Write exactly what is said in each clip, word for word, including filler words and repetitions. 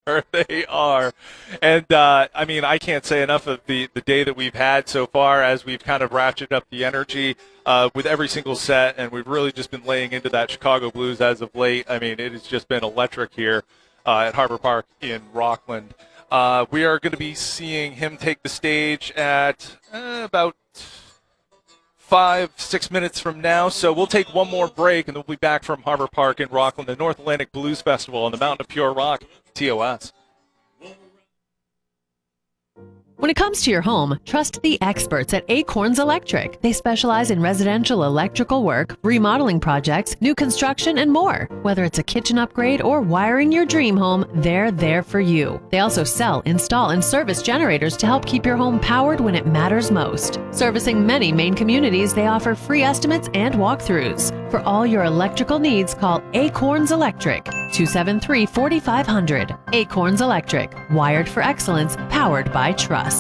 are. They are. And, uh, I mean, I can't say enough of the, the day that we've had so far as we've kind of ratcheted up the energy uh, with every single set, and we've really just been laying into that Chicago blues as of late. I mean, it has just been electric here uh, at Harbor Park in Rockland. Uh, we are going to be seeing him take the stage at uh, about five, six minutes from now. So we'll take one more break, and we'll be back from Harbor Park in Rockland, the North Atlantic Blues Festival on the Mountain of Pure Rock, T O S. When it comes to your home, trust the experts at Acorns Electric. They specialize in residential electrical work, remodeling projects, new construction, and more. Whether it's a kitchen upgrade or wiring your dream home, they're there for you. They also sell, install, and service generators to help keep your home powered when it matters most. Servicing many Maine communities, they offer free estimates and walkthroughs. For all your electrical needs, call Acorns Electric, two seven three, four five zero zero. Acorns Electric, wired for excellence, powered by trust.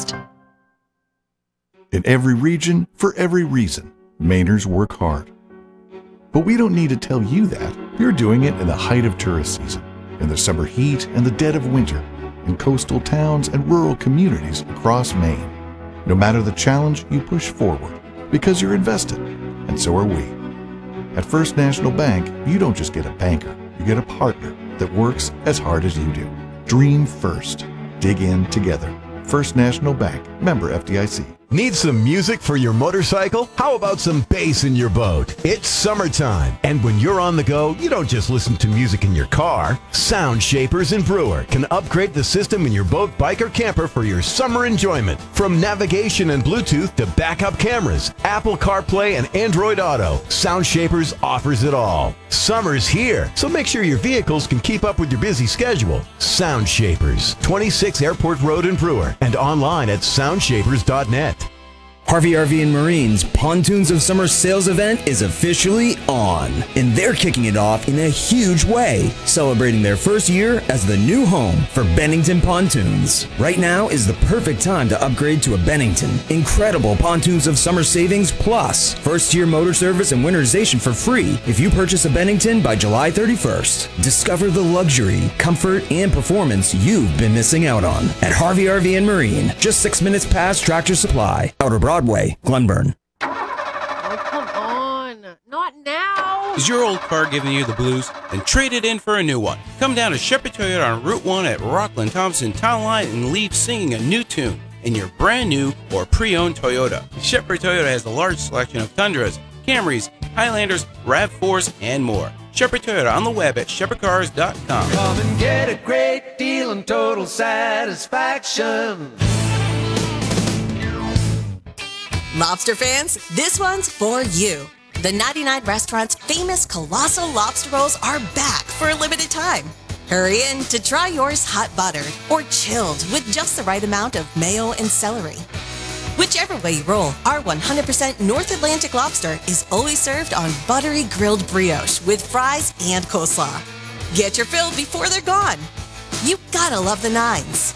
In every region, for every reason, Mainers work hard. But we don't need to tell you that. You're doing it in the height of tourist season, in the summer heat and the dead of winter, in coastal towns and rural communities across Maine. No matter the challenge, you push forward because you're invested, and so are we. At First National Bank, you don't just get a banker, you get a partner that works as hard as you do. Dream first. Dig in together. First National Bank, member F D I C. Need some music for your motorcycle? How about some bass in your boat? It's summertime, and when you're on the go, you don't just listen to music in your car. Sound Shapers and Brewer can upgrade the system in your boat, bike, or camper for your summer enjoyment. From navigation and Bluetooth to backup cameras, Apple CarPlay, and Android Auto, Sound Shapers offers it all. Summer's here, so make sure your vehicles can keep up with your busy schedule. Sound Shapers, twenty-six Airport Road in Brewer, and online at sound shapers dot net. Harvey R V and Marine's Pontoons of Summer sales event is officially on, and they're kicking it off in a huge way, celebrating their first year as the new home for Bennington Pontoons. Right now is the perfect time to upgrade to a Bennington. Incredible Pontoons of Summer savings plus first-year motor service and winterization for free if you purchase a Bennington by July thirty-first. Discover the luxury, comfort, and performance you've been missing out on at Harvey R V and Marine, just six minutes past Tractor Supply, Outer Broadway. Broadway, Glenburn. Oh, come on. Not now. Is your old car giving you the blues? Then trade it in for a new one. Come down to Shepherd Toyota on Route one at Rockland Thompson Town Line and leave singing a new tune in your brand new or pre-owned Toyota. Shepherd Toyota has a large selection of Tundras, Camrys, Highlanders, RAV fours, and more. Shepherd Toyota on the web at shepherd cars dot com. Come and get a great deal and total satisfaction. Lobster fans, this one's for you. The ninety-nine Restaurant's famous Colossal Lobster Rolls are back for a limited time. Hurry in to try yours hot buttered or chilled with just the right amount of mayo and celery. Whichever way you roll, our one hundred percent North Atlantic lobster is always served on buttery grilled brioche with fries and coleslaw. Get your fill before they're gone. You gotta love the nines.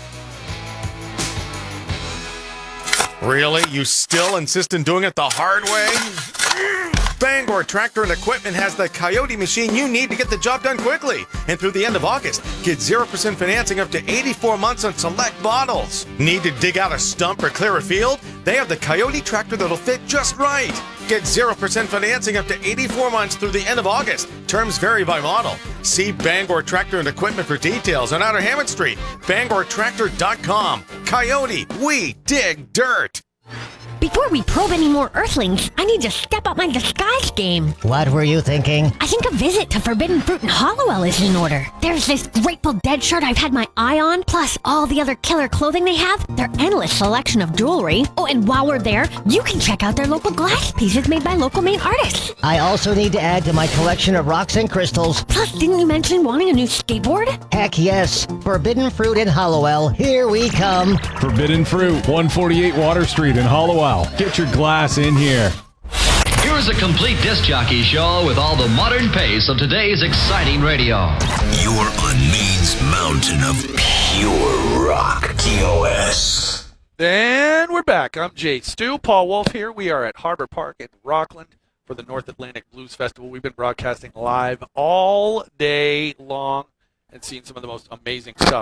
Really? You still insist on doing it the hard way? Bangor Tractor and Equipment has the Coyote machine you need to get the job done quickly. And through the end of August, get zero percent financing up to eighty-four months on select models. Need to dig out a stump or clear a field? They have the Coyote tractor that'll fit just right. Get zero percent financing up to eighty-four months through the end of August. Terms vary by model. See Bangor Tractor and Equipment for details on Outer Hammond Street. bangor tractor dot com. Coyote, we dig dirt. Before we probe any more Earthlings, I need to step up my disguise game. What were you thinking? I think a visit to Forbidden Fruit in Hollowell is in order. There's this Grateful Dead shirt I've had my eye on, plus all the other killer clothing they have, their endless selection of jewelry. Oh, and while we're there, you can check out their local glass pieces made by local Maine artists. I also need to add to my collection of rocks and crystals. Plus, didn't you mention wanting a new skateboard? Heck yes. Forbidden Fruit in Hollowell. Here we come. Forbidden Fruit, one forty-eight Water Street in Hollowell. Get your glass in here. Here's a complete disc jockey show with all the modern pace of today's exciting radio. You're on Maine's mountain of pure rock. T O S. And we're back. I'm Jay Stu. Paul Wolf here. We are at Harbor Park in Rockland for the North Atlantic Blues Festival. We've been broadcasting live all day long and seeing some of the most amazing stuff.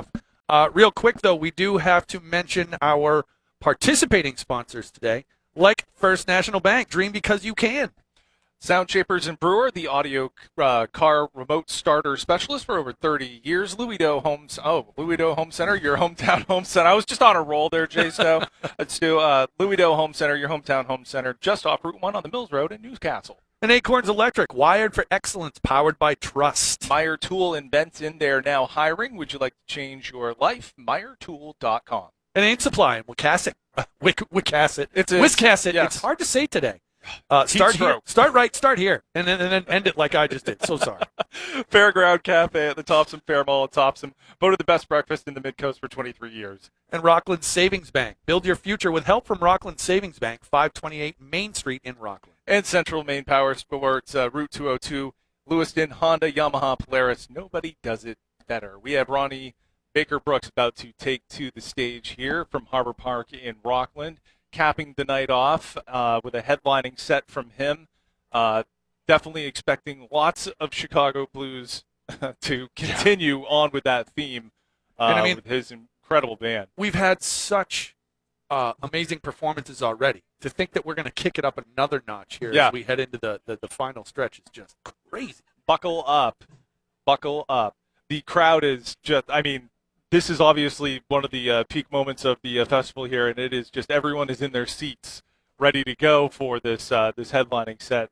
Uh, real quick, though, we do have to mention our participating sponsors today, like First National Bank. Dream because you can. Sound Shapers and Brewer, the audio uh, car remote starter specialist for over thirty years. Louis Doe Homes, oh, Louis Doe Home Center, your hometown home center. I was just on a roll there, Jay Stowe. Let's do uh, Louis Doe Home Center, your hometown home center, just off Route one on the Mills Road in Newcastle. And Acorns Electric, wired for excellence, powered by trust. Meyer Tool and Benson, they're now hiring. Would you like to change your life? Meyer Tool dot com. And Ain Supply and Wiscasset. Wick, Wiscasset. It's a, Wiscasset. yes. It's hard to say today. Uh, start here. Start right. Start here, and then and then end it like I just did. So sorry. Fairground Cafe at the Thompson Fair Mall at Thompson, voted the best breakfast in the Mid-Coast for twenty-three years. And Rockland Savings Bank. Build your future with help from Rockland Savings Bank, five twenty-eight Main Street in Rockland. And Central Maine Power Sports, uh, Route two oh two, Lewiston, Honda, Yamaha, Polaris. Nobody does it better. We have Ronnie Baker Brooks about to take to the stage here from Harbor Park in Rockland, capping the night off uh, with a headlining set from him. Uh, definitely expecting lots of Chicago Blues to continue yeah. on with that theme uh, and I mean, with his incredible band. We've had such uh, amazing performances already. To think that we're going to kick it up another notch here yeah. as we head into the, the, the final stretch is just crazy. Buckle up. Buckle up. The crowd is just, I mean, this is obviously one of the uh, peak moments of the uh, festival here, and it is just everyone is in their seats, ready to go for this uh, this headlining set,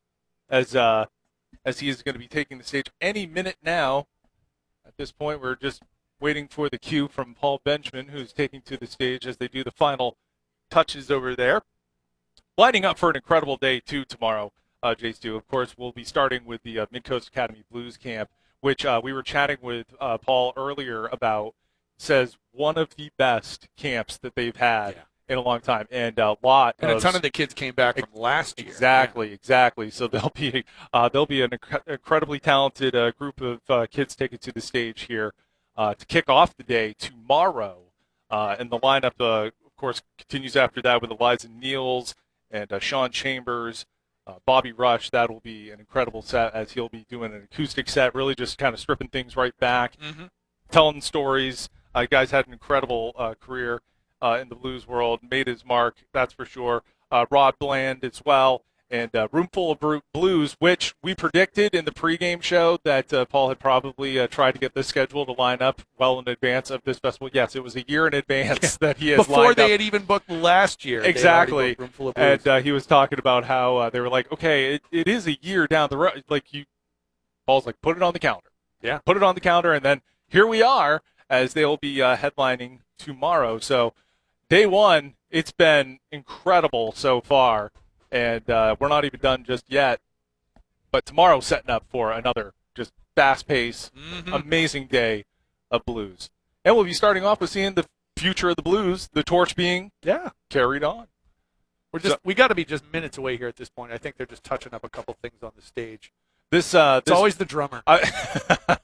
as uh, as he is going to be taking the stage any minute now. At this point, we're just waiting for the cue from Paul Benjamin, who's taking to the stage as they do the final touches over there. Lining up for an incredible day too tomorrow, uh, Jay Stu. Of course, we'll be starting with the uh, Mid-Coast Academy Blues Camp, which uh, we were chatting with uh, Paul earlier about, says one of the best camps that they've had yeah. in a long time. And a lot and of, a ton of the kids came back from last year. Exactly, yeah. exactly. So they'll be uh, they'll be an inc- incredibly talented uh, group of uh, kids taken to the stage here uh, to kick off the day tomorrow. Uh, and the lineup, uh, of course, continues after that with Eliza Niels and uh, Sean Chambers. Uh, Bobby Rush, that will be an incredible set as he'll be doing an acoustic set, really just kind of stripping things right back, mm-hmm. telling stories. Uh, guys had an incredible uh, career uh, in the blues world, made his mark, that's for sure. Uh, Rod Bland as well, and uh, Roomful of Blues, which we predicted in the pregame show that uh, Paul had probably uh, tried to get this schedule to line up well in advance of this festival. Yes, it was a year in advance yeah. that he has Before lined they up. had even booked last year. Exactly. Roomful of Blues. And uh, he was talking about how uh, they were like, okay, it, it is a year down the road. Like you, Paul's like, put it on the calendar. Yeah. Put it on the calendar, and then here we are as they'll be uh, headlining tomorrow. So day one, it's been incredible so far. And uh, we're not even done just yet. But tomorrow's setting up for another just fast-paced, mm-hmm. amazing day of blues. And we'll be starting off with seeing the future of the blues, the torch being yeah. carried on. We're just so, we got to be just minutes away here at this point. I think they're just touching up a couple things on the stage. This uh, it's this, always the drummer. I,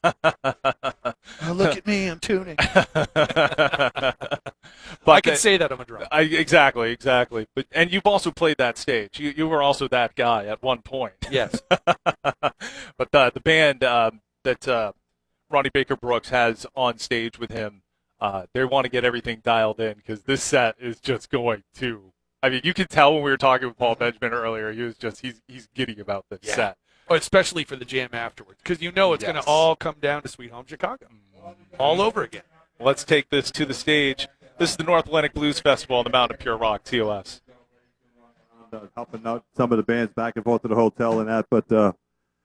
oh, look at me, I'm tuning. But I can that, say that I'm a drummer. I, exactly, exactly. But and you've also played that stage. You you were also that guy at one point. Yes. But uh, the band um, that uh, Ronnie Baker Brooks has on stage with him, uh, they want to get everything dialed in because this set is just going to. I mean, you could tell when we were talking with Paul Benjamin earlier, he was just he's he's giddy about this yeah. set. Oh, especially for the jam afterwards, because you know it's yes. going to all come down to Sweet Home Chicago, all over again. Let's take this to the stage. This is the North Atlantic Blues Festival on the Mountain of Pure Rock, T O S. Uh, helping out some of the bands back and forth to the hotel and that, but uh,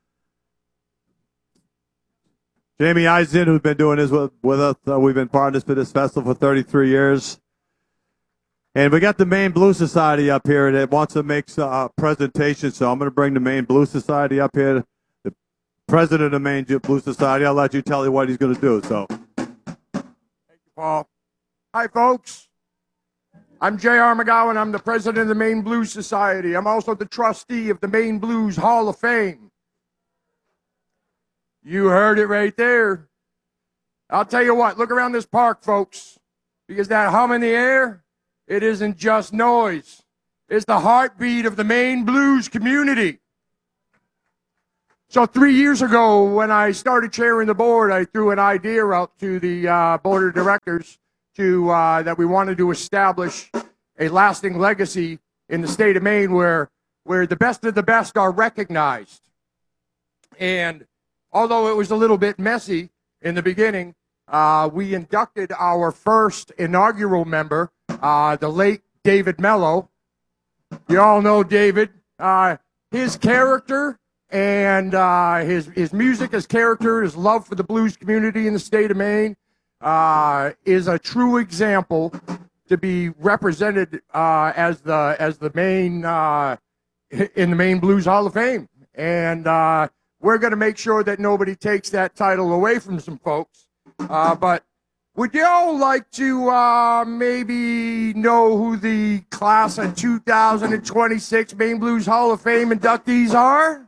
Jamie Eisen, who's been doing this with, with us, uh, we've been partners for this festival for thirty-three years. And we got the Maine Blues Society up here that wants to make a presentation, so I'm going to bring the Maine Blues Society up here. The president of the Maine Blues Society, I'll let you tell you what he's going to do. So, thank you, Paul. Hi, folks. I'm J R. McGowan. I'm the president of the Maine Blues Society. I'm also the trustee of the Maine Blues Hall of Fame. You heard it right there. I'll tell you what, look around this park, folks, because that hum in the air, it isn't just noise. It's the heartbeat of the Maine blues community. So three years ago, when I started chairing the board, I threw an idea out to the uh, board of directors to uh, that we wanted to establish a lasting legacy in the state of Maine where where the best of the best are recognized. And although it was a little bit messy in the beginning, uh, we inducted our first inaugural member, uh, the late David Mello. You all know David. Uh, his character and uh, his his music, his character, his love for the blues community in the state of Maine uh, is a true example to be represented uh, as the as the Maine uh, in the Maine Blues Hall of Fame, and uh, we're going to make sure that nobody takes that title away from some folks. Uh, but would you all like to uh, maybe know who the class of two thousand twenty-six Maine Blues Hall of Fame inductees are?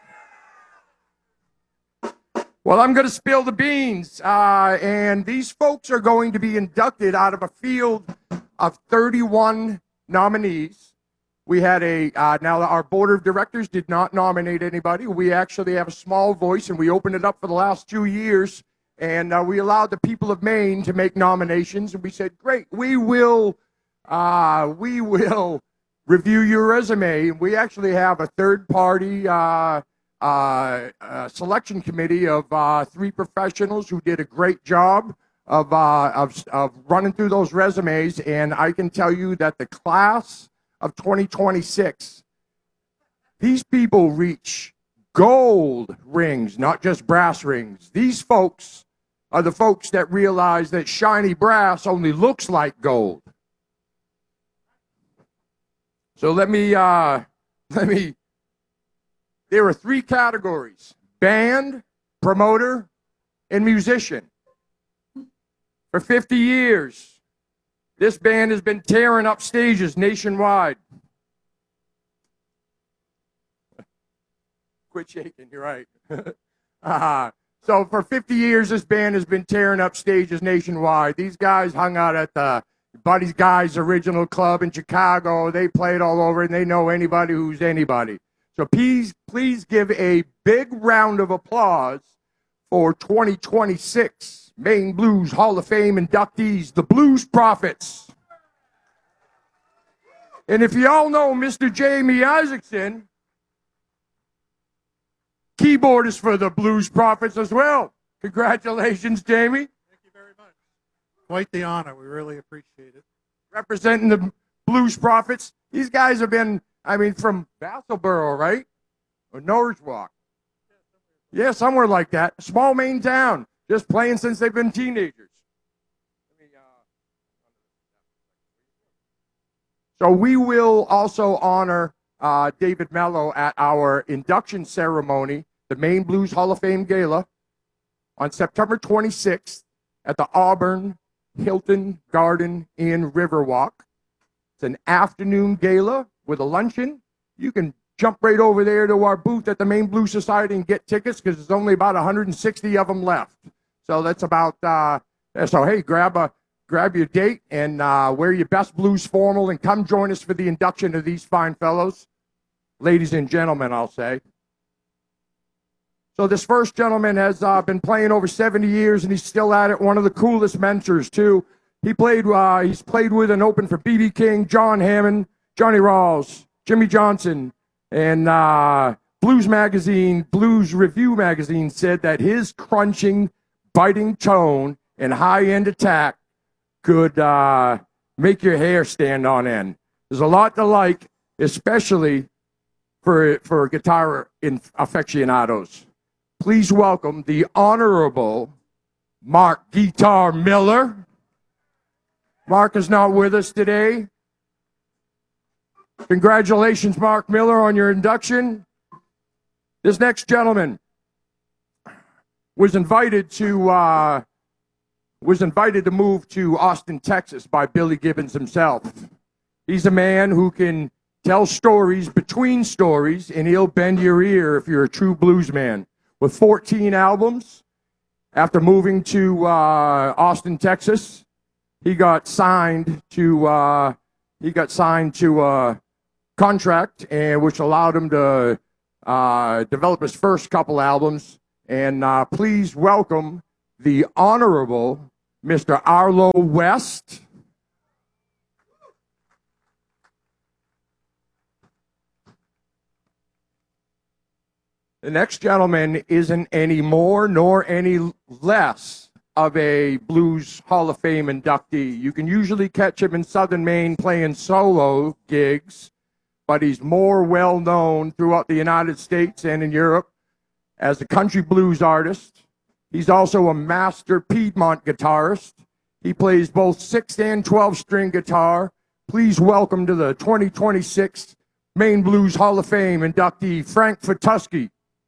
Well, I'm going to spill the beans, uh, and these folks are going to be inducted out of a field of thirty-one nominees. We had a, uh, now our board of directors did not nominate anybody. We actually have a small voice, and we opened it up for the last two years, and uh, we allowed the people of Maine to make nominations, and we said, great, we will, uh, we will review your resume. We actually have a third-party uh, uh, uh, selection committee of uh, three professionals who did a great job of, uh, of, of running through those resumes, and I can tell you that the class of twenty twenty-six, these people reach gold rings, not just brass rings. These folks are the folks that realize that shiny brass only looks like gold. So let me, uh, let me, there are three categories: band, promoter, and musician. For fifty years, this band has been tearing up stages nationwide. Quit shaking, you're right. uh, so for fifty years, this band has been tearing up stages nationwide. These guys hung out at the Buddy's Guys Original Club in Chicago. They played all over, and they know anybody who's anybody. So please, please give a big round of applause for twenty twenty-six Maine Blues Hall of Fame inductees, the Blues Prophets. And if you all know Mister Jamie Isaacson, keyboardist for the Blues Prophets as well. Congratulations, Jamie. Thank you very much. Quite the honor. We really appreciate it. Representing the Blues Prophets. These guys have been, I mean, from Vassalboro, right? Or Norridgewock. Yeah, somewhere like that. A small Maine town. Just playing since they've been teenagers. So we will also honor uh, David Mello at our induction ceremony, the Maine Blues Hall of Fame Gala, on September twenty-sixth at the Auburn Hilton Garden Inn Riverwalk. It's an afternoon gala with a luncheon. You can jump right over there to our booth at the Maine Blues Society and get tickets because there's only about one hundred sixty of them left. So that's about, uh, so hey, grab a grab your date and uh, wear your best blues formal and come join us for the induction of these fine fellows. Ladies and gentlemen, I'll say. So this first gentleman has uh, been playing over seventy years, and he's still at it. One of the coolest mentors, too. He played, uh, he's played with and opened for B B King, John Hammond, Johnny Rawls, Jimmy Johnson, and uh, Blues Magazine, Blues Review Magazine said that his crunching, biting tone and high-end attack could uh, make your hair stand on end. There's a lot to like, especially for, for guitar aficionados. Please welcome the Honorable Mark Guitar Miller. Mark is not with us today. Congratulations, Mark Miller, on your induction. This next gentleman was invited to uh, was invited to move to Austin, Texas by Billy Gibbons himself. He's a man who can tell stories between stories, and he'll bend your ear if you're a true blues man. With fourteen albums, after moving to uh, Austin, Texas, he got signed to uh, he got signed to a contract, and which allowed him to uh, developed his first couple albums. And uh, please welcome the Honorable Mister Arlo West. The next gentleman isn't any more nor any less of a Blues Hall of Fame inductee. You can usually catch him in Southern Maine playing solo gigs, but he's more well known throughout the United States and in Europe as a country blues artist. He's also a master Piedmont guitarist. He plays both six and twelve string guitar. Please welcome to the twenty twenty-six Maine Blues Hall of Fame inductee, Frank Fatuski.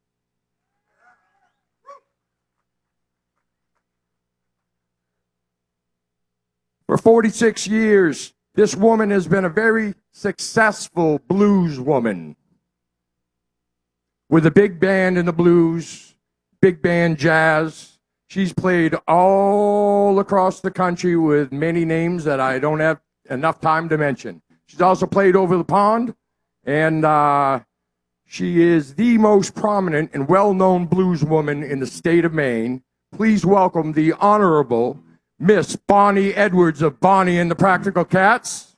For forty-six years, this woman has been a very successful blues woman with a big band in the blues, big band jazz. She's played all across the country with many names that I don't have enough time to mention. She's also played over the pond, and uh, she is the most prominent and well-known blues woman in the state of Maine. Please welcome the Honorable Miss Bonnie Edwards of Bonnie and the Practical Cats.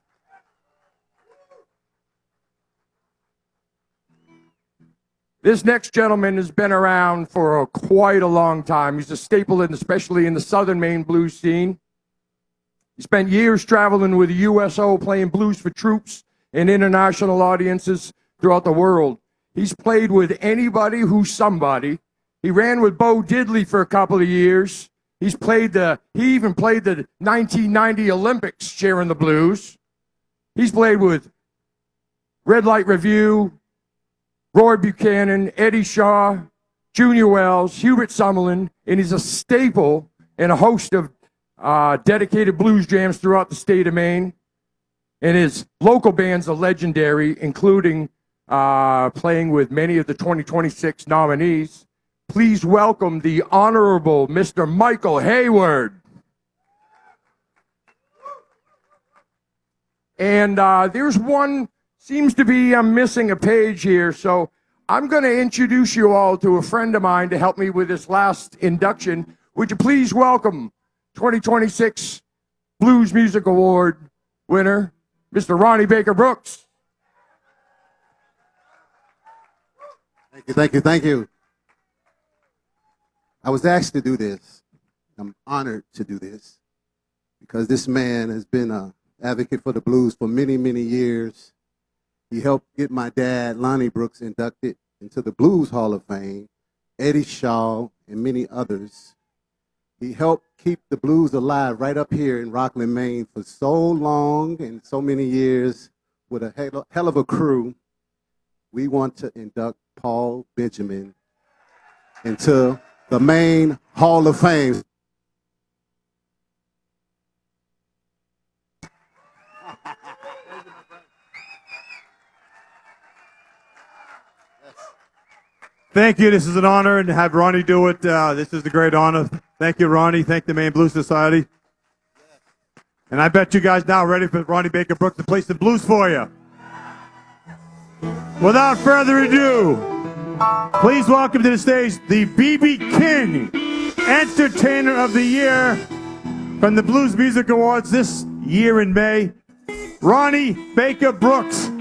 This next gentleman has been around for a, quite a long time. He's a staple, in, especially in the Southern Maine blues scene. He spent years traveling with the U S O, playing blues for troops and international audiences throughout the world. He's played with anybody who's somebody. He ran with Bo Diddley for a couple of years. He's played the, he even played the nineteen ninety Olympics sharing the blues. He's played with Red Light Review, Roy Buchanan, Eddie Shaw, Junior Wells, Hubert Summerlin, and he's a staple in a host of uh, dedicated blues jams throughout the state of Maine. And his local bands are legendary, including uh, playing with many of the twenty twenty-six nominees. Please welcome the Honorable Mister Michael Hayward. And uh, there's one, seems to be, I'm missing a page here, so I'm going to introduce you all to a friend of mine to help me with this last induction. Would you please welcome twenty twenty-six Blues Music Award winner, Mister Ronnie Baker Brooks. Thank you, thank you, thank you. I was asked to do this. I'm honored to do this because this man has been an advocate for the blues for many, many years. He helped get my dad, Lonnie Brooks, inducted into the Blues Hall of Fame, Eddie Shaw, and many others. He helped keep the blues alive right up here in Rockland, Maine for so long and so many years with a hell, hell of a crew. We want to induct Paul Benjamin into the Maine Hall of Fame. Thank you. This is an honor, and to have Ronnie do it, uh, this is a great honor. Thank you, Ronnie. Thank the Maine Blues Society. And I bet you guys now are ready for Ronnie Baker Brooks to play some blues for you. Without further ado, please welcome to the stage the B B King Entertainer of the Year from the Blues Music Awards this year in May, Ronnie Baker Brooks.